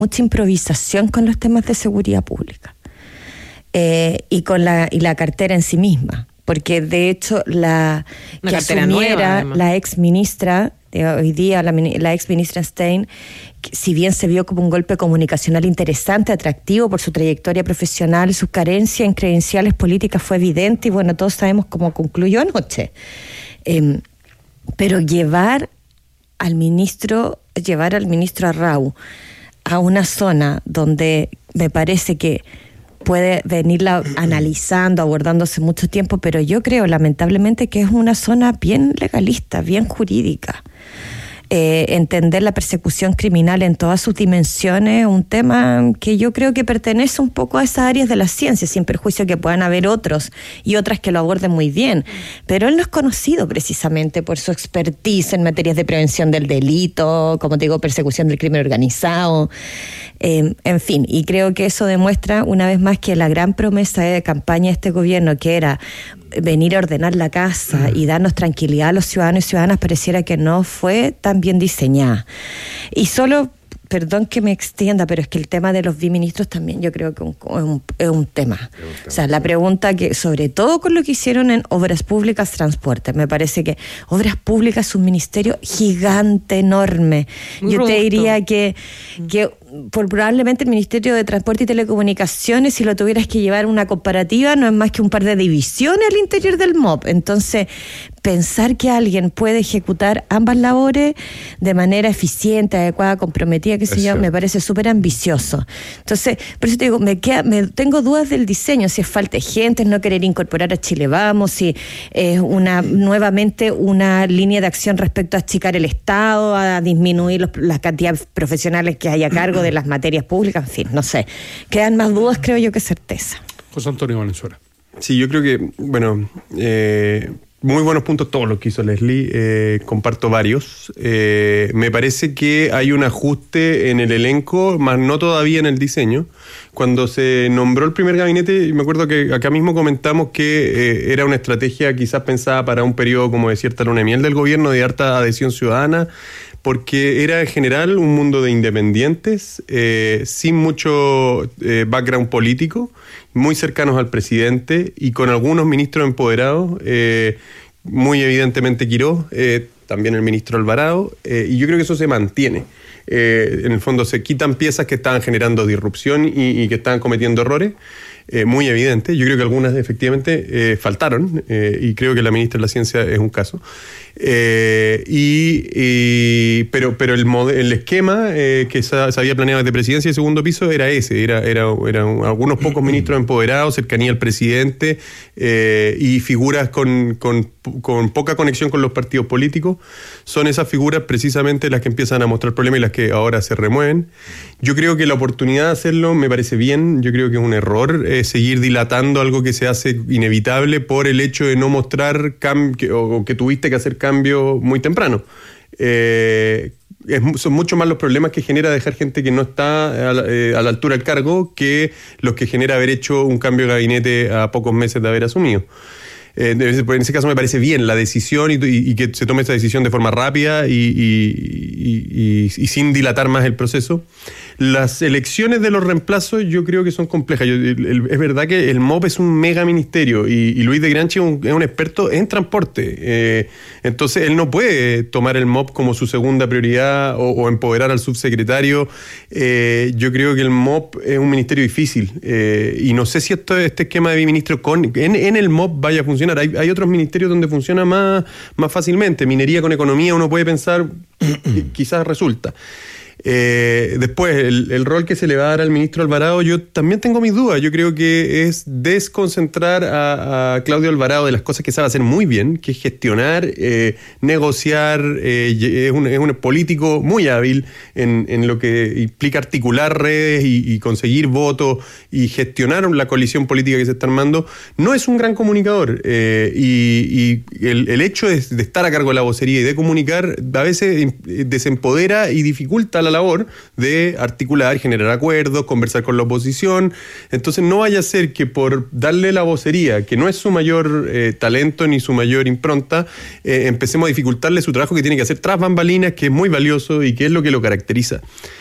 mucha improvisación con los temas de seguridad pública y con la cartera en sí misma, porque de hecho que asumiera la ex ministra hoy día, la ex ministra Stein, si bien se vio como un golpe comunicacional interesante, atractivo por su trayectoria profesional, su carencia en credenciales políticas fue evidente y bueno, todos sabemos cómo concluyó anoche. Pero llevar al ministro Arrau a una zona donde me parece que puede venirla analizando, abordándose mucho tiempo, pero yo creo lamentablemente que es una zona bien legalista, bien jurídica. Entender la persecución criminal en todas sus dimensiones, un tema que yo creo que pertenece un poco a esas áreas de la ciencia, sin perjuicio que puedan haber otros y otras que lo aborden muy bien, pero él no es conocido precisamente por su expertise en materias de prevención del delito, como te digo, persecución del crimen organizado, en fin, y creo que eso demuestra una vez más que la gran promesa de campaña de este gobierno, que era venir a ordenar la casa y darnos tranquilidad a los ciudadanos y ciudadanas, pareciera que no fue tan bien diseñada. Y solo, perdón que me extienda, pero es que el tema de los biministros también yo creo que es un tema. O sea, la pregunta que, sobre todo con lo que hicieron en Obras Públicas, Transporte, me parece que Obras Públicas es un ministerio gigante, enorme. Muy robusto. Te diría que probablemente el Ministerio de Transporte y Telecomunicaciones, si lo tuvieras que llevar una comparativa, no es más que un par de divisiones al interior del MOP. Entonces, pensar que alguien puede ejecutar ambas labores de manera eficiente, adecuada, comprometida, me parece súper ambicioso. Entonces, por eso te digo, tengo dudas del diseño, si es falta de gente, es no querer incorporar a Chile Vamos, si es nuevamente una línea de acción respecto a achicar el Estado, a disminuir las cantidades profesionales que hay a cargo de las materias públicas, en fin, no sé. Quedan más dudas, creo yo, que certeza. José Antonio Valenzuela. Sí, yo creo que, muy buenos puntos todos los que hizo Leslie, comparto varios. Me parece que hay un ajuste en el elenco, más no todavía en el diseño. Cuando se nombró el primer gabinete, me acuerdo que acá mismo comentamos que era una estrategia quizás pensada para un periodo como de cierta luna de miel del gobierno, de harta adhesión ciudadana, porque era en general un mundo de independientes, sin mucho background político, muy cercanos al presidente y con algunos ministros empoderados, muy evidentemente Quirós, también el ministro Alvarado, y yo creo que eso se mantiene. En el fondo se quitan piezas que estaban generando disrupción y que estaban cometiendo errores, muy evidentes. Yo creo que algunas efectivamente faltaron, y creo que la ministra de la Ciencia es un caso. Pero el esquema que se había planeado desde presidencia y segundo piso era ese, era algunos pocos ministros empoderados, cercanía al presidente, y figuras con poca conexión con los partidos políticos. Son esas figuras precisamente las que empiezan a mostrar problemas y las que ahora se remueven. Yo creo que la oportunidad de hacerlo me parece bien. Yo creo que es un error seguir dilatando algo que se hace inevitable por el hecho de no mostrar o que tuviste que hacer cambio muy temprano. Son mucho más los problemas que genera dejar gente que no está a la altura del cargo que los que genera haber hecho un cambio de gabinete a pocos meses de haber asumido. En ese caso me parece bien la decisión y que se tome esa decisión de forma rápida y sin dilatar más el proceso. Las elecciones de los reemplazos yo creo que son complejas. Es verdad que el MOP es un mega ministerio y Luis de Granchi es un experto en transporte. Entonces él no puede tomar el MOP como su segunda prioridad o empoderar al subsecretario. Yo creo que el MOP es un ministerio difícil y no sé si este esquema de biministro en el MOP vaya a funcionar. Hay otros ministerios donde funciona más fácilmente. Minería con economía, uno puede pensar que quizás resulta. Después, el rol que se le va a dar al ministro Alvarado, yo también tengo mis dudas. Yo creo que es desconcentrar a Claudio Alvarado de las cosas que sabe hacer muy bien, que es gestionar, negociar, es un político muy hábil en lo que implica articular redes y conseguir votos y gestionar la coalición política que se está armando. No es un gran comunicador, y el hecho de estar a cargo de la vocería y de comunicar a veces desempodera y dificulta la labor de articular, generar acuerdos, conversar con la oposición. Entonces no vaya a ser que por darle la vocería, que no es su mayor talento ni su mayor impronta, empecemos a dificultarle su trabajo que tiene que hacer tras bambalinas, que es muy valioso y que es lo que lo caracteriza.